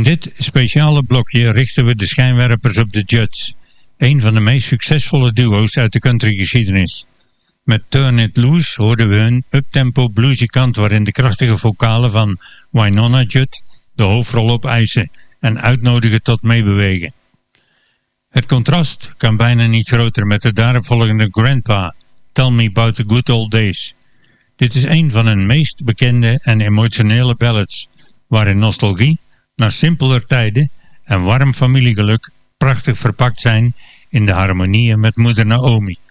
dit speciale blokje richten we de schijnwerpers op de Judds, een van de meest succesvolle duo's uit de countrygeschiedenis. Met Turn It Loose hoorden we hun uptempo bluesy kant waarin de krachtige vocalen van Wynonna Judd de hoofdrol opeisen en uitnodigen tot meebewegen. Het contrast kan bijna niet groter met de daaropvolgende Grandpa, Tell Me About the Good Old Days. Dit is een van hun meest bekende en emotionele ballads, waarin nostalgie naar simpeler tijden en warm familiegeluk prachtig verpakt zijn in de harmonieën met moeder Naomi.